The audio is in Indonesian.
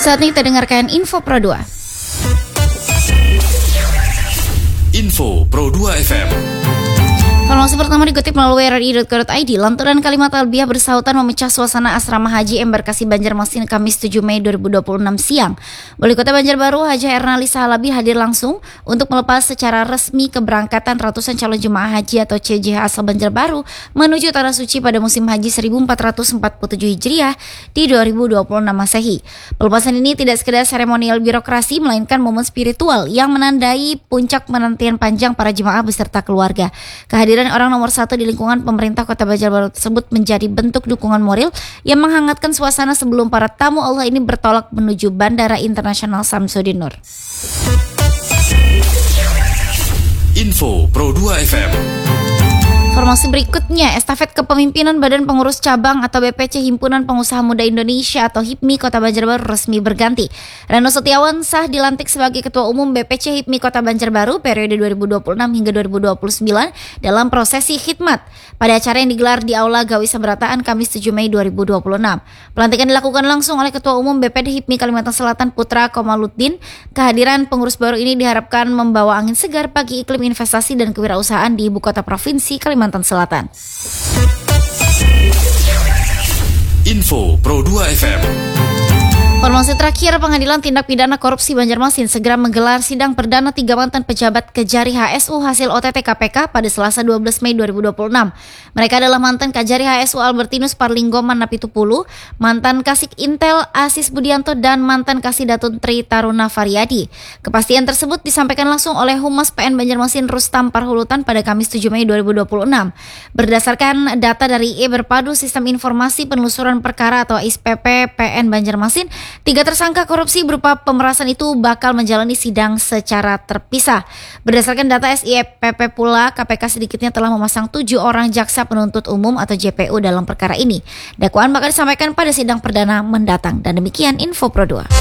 Saatnya kita dengarkan Info Pro 2. Info Pro 2 FM. Informasi pertama dikutip melalui rri.co.id. Lanturan kalimat talbiyah bersautan memecah suasana asrama haji embarkasi Banjarmasin Kamis 7 Mei 2026 siang. Wali Kota Banjarbaru Haji Ernalisa Halabi hadir langsung untuk melepas secara resmi keberangkatan ratusan calon jemaah haji atau CJH asal Banjarbaru menuju Tanah Suci pada musim haji 1447 Hijriah di 2026 Masehi. Pelepasan ini tidak sekedar seremonial birokrasi, melainkan momen spiritual yang menandai puncak penantian panjang para jemaah beserta keluarga. Kehadiran orang nomor 1 di lingkungan pemerintah Kota Banjarbaru tersebut menjadi bentuk dukungan moral yang menghangatkan suasana sebelum para tamu Allah ini bertolak menuju Bandara Internasional Samsudin Nur. Info Pro 2 FM. Informasi berikutnya, estafet kepemimpinan Badan Pengurus Cabang atau BPC Himpunan Pengusaha Muda Indonesia atau HIPMI Kota Banjarbaru resmi berganti. Reno Setiawan sah dilantik sebagai Ketua Umum BPC HIPMI Kota Banjarbaru periode 2026 hingga 2029 dalam prosesi khidmat pada acara yang digelar di Aula Gawi Sabarataan Kamis 7 Mei 2026. Pelantikan dilakukan langsung oleh Ketua Umum BPD HIPMI Kalimantan Selatan Putra Komaluddin. Kehadiran pengurus baru ini diharapkan membawa angin segar bagi iklim investasi dan kewirausahaan di ibu kota provinsi Kalimantan Selatan. Info Pro 2 FM. Informasi terakhir, Pengadilan Tindak Pidana Korupsi Banjarmasin segera menggelar sidang perdana 3 mantan pejabat Kejari HSU hasil OTT KPK pada Selasa 12 Mei 2026. Mereka adalah mantan Kajari HSU Albertinus Parlinggoman Napitupulu, mantan Kasik Intel Asis Budianto, dan mantan Kasidatun Tri Taruna Faryadi. Kepastian tersebut disampaikan langsung oleh Humas PN Banjarmasin Rustam Parhulutan pada Kamis 7 Mei 2026. Berdasarkan data dari berpadu Sistem Informasi Penelusuran Perkara atau SPP PN Banjarmasin, 3 tersangka korupsi berupa pemerasan itu bakal menjalani sidang secara terpisah. Berdasarkan data SIPP pula, KPK sedikitnya telah memasang 7 orang jaksa penuntut umum atau JPU dalam perkara ini. Dakwaan bakal disampaikan pada sidang perdana mendatang. Dan demikian Info Pro 2.